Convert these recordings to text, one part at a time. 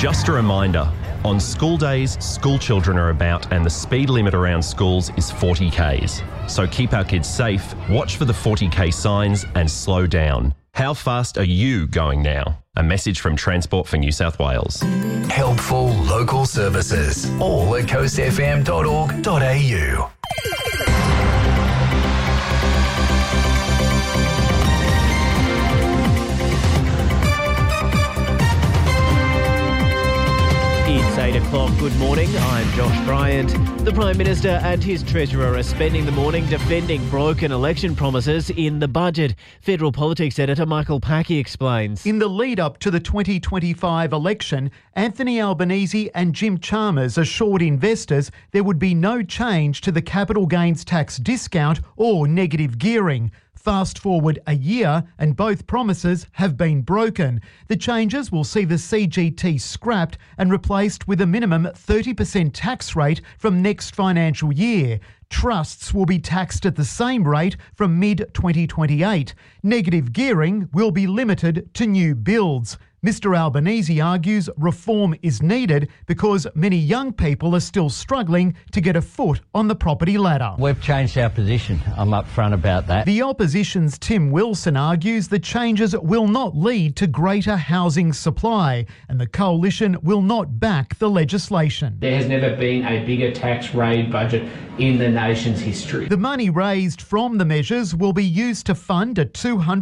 Just a reminder, on school days, school children are about and the speed limit around schools is 40 Ks. So keep our kids safe, watch for the 40 K signs and slow down. How fast are you going now? A message from Transport for New South Wales. Helpful local services. All at coastfm.org.au. It's 8 o'clock. Good morning. I'm Josh Bryant. The Prime Minister and his Treasurer are spending the morning defending broken election promises in the budget. Federal Politics Editor Michael Packey explains. In the lead-up to the 2025 election, Anthony Albanese and Jim Chalmers assured investors there would be no change to the capital gains tax discount or negative gearing. Fast forward a year and both promises have been broken. The changes will see the CGT scrapped and replaced with a minimum 30% tax rate from next financial year. Trusts will be taxed at the same rate from mid-2028. Negative gearing will be limited to new builds. Mr Albanese argues reform is needed because many young people are still struggling to get a foot on the property ladder. We've changed our position. I'm upfront about that. The opposition's Tim Wilson argues the changes will not lead to greater housing supply and the coalition will not back the legislation. There has never been a bigger tax raid budget in the nation's history. The money raised from the measures will be used to fund a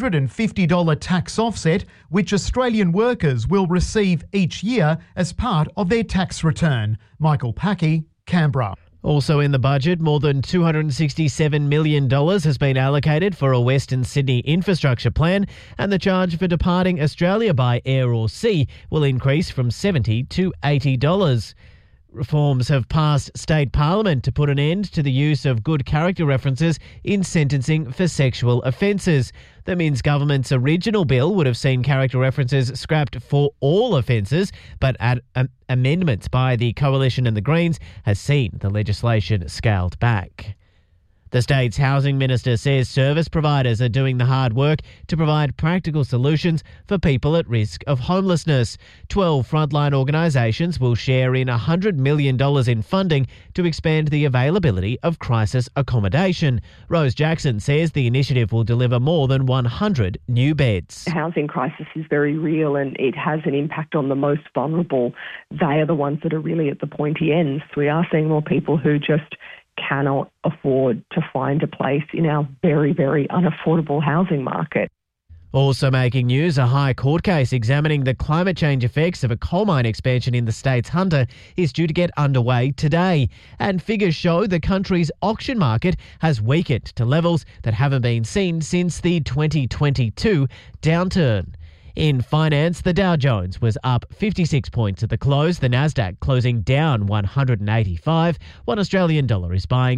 $250 tax offset, which Australian workers will receive each year as part of their tax return. Michael Packey, Canberra. Also in the budget, more than $267 million has been allocated for a Western Sydney infrastructure plan, and the charge for departing Australia by air or sea will increase from $70 to $80. Reforms have passed state parliament to put an end to the use of good character references in sentencing for sexual offences. The Minns government's original bill would have seen character references scrapped for all offences, but amendments by the Coalition and the Greens has seen the legislation scaled back. The state's housing minister says service providers are doing the hard work to provide practical solutions for people at risk of homelessness. 12 frontline organisations will share in $100 million in funding to expand the availability of crisis accommodation. Rose Jackson says the initiative will deliver more than 100 new beds. The housing crisis is very real and it has an impact on the most vulnerable. They are the ones that are really at the pointy ends. We are seeing more people who just cannot afford to find a place in our very, very unaffordable housing market. Also making news, a High Court case examining the climate change effects of a coal mine expansion in the state's Hunter is due to get underway today. And figures show the country's auction market has weakened to levels that haven't been seen since the 2022 downturn. In finance, the Dow Jones was up 56 points at the close, the Nasdaq closing down 185. One Australian dollar is buying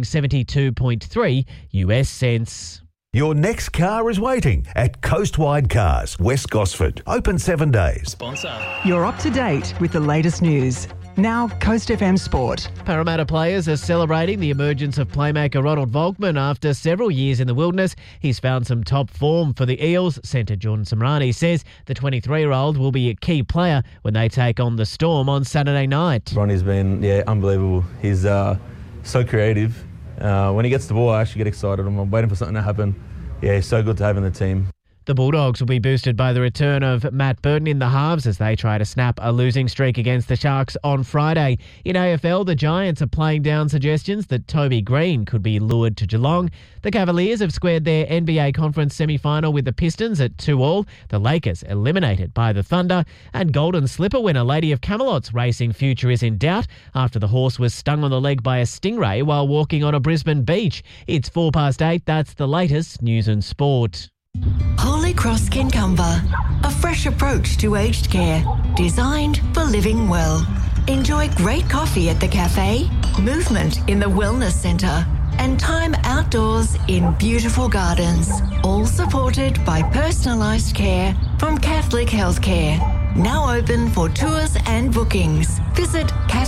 72.3 US cents. Your next car is waiting at Coastwide Cars, West Gosford. Open 7 days. Sponsor. You're up to date with the latest news. Now, Coast FM Sport. Parramatta players are celebrating the emergence of playmaker Ronald Volkman after several years in the wilderness. He's found some top form for the Eels. Centre Jordan Samrani says the 23-year-old will be a key player when they take on the Storm on Saturday night. Ronnie's been, unbelievable. He's so creative. When he gets the ball, I actually get excited. I'm waiting for something to happen. Yeah, he's so good to have in the team. The Bulldogs will be boosted by the return of Matt Burton in the halves as they try to snap a losing streak against the Sharks on Friday. In AFL, the Giants are playing down suggestions that Toby Green could be lured to Geelong. The Cavaliers have squared their NBA Conference semi-final with the Pistons at 2-2. The Lakers eliminated by the Thunder. And Golden Slipper winner Lady of Camelot's racing future is in doubt after the horse was stung on the leg by a stingray while walking on a Brisbane beach. It's 8:04. That's the latest news and sport. Holy Cross Kincumber, a fresh approach to aged care, designed for living well. Enjoy great coffee at the cafe, movement in the wellness centre, and time outdoors in beautiful gardens, all supported by personalised care from Catholic Healthcare. Now open for tours and bookings. Visit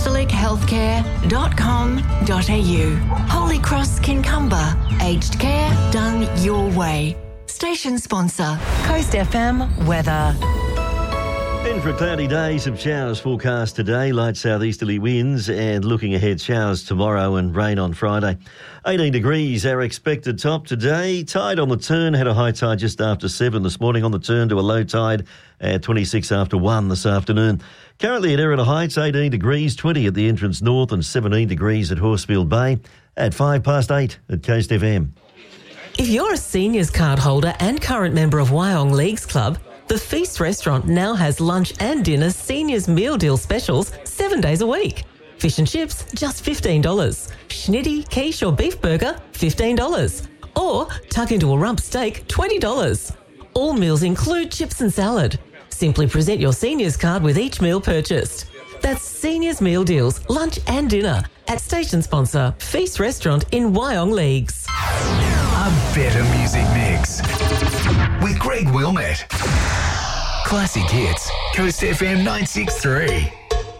catholichealthcare.com.au. Holy Cross Kincumber, aged care done your way. Station sponsor, Coast FM Weather. In for a cloudy day, some showers forecast today, light southeasterly winds, and looking ahead, showers tomorrow and rain on Friday. 18 degrees, our expected top today. Tide on the turn, had a high tide just after 7 this morning, on the turn to a low tide at 26 after 1 this afternoon. Currently at Erina Heights, 18 degrees, 20 at the entrance north and 17 degrees at Horsefield Bay at 8:05 at Coast FM. If you're a seniors card holder and current member of Wyong Leagues Club, the Feast Restaurant now has lunch and dinner seniors meal deal specials 7 days a week. Fish and chips, just $15. Schnitty, quiche or beef burger, $15. Or tuck into a rump steak, $20. All meals include chips and salad. Simply present your seniors card with each meal purchased. That's seniors meal deals, lunch and dinner at station sponsor Feast Restaurant in Wyong Leagues. A better music mix with Greg Wilmette. Classic hits, Coast FM 963.